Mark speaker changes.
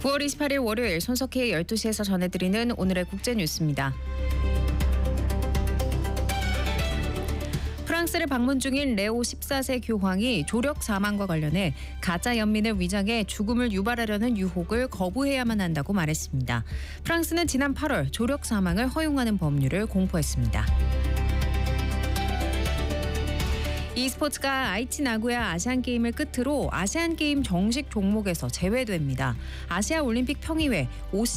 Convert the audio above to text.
Speaker 1: 9월 28일 월요일 손석희의 12시에서 전해드리는 오늘의 국제뉴스입니다. 프랑스를 방문 중인 레오 14세 교황이 조력 사망과 관련해 가짜 연민을 위장해 죽음을 유발하려는 유혹을 거부해야만 한다고 말했습니다. 프랑스는 지난 8월 조력 사망을 허용하는 법률을 공포했습니다. e스포츠가 아이치 나고야 아시안게임을 끝으로 아시안게임 정식 종목에서 제외됩니다. 아시아올림픽 평의회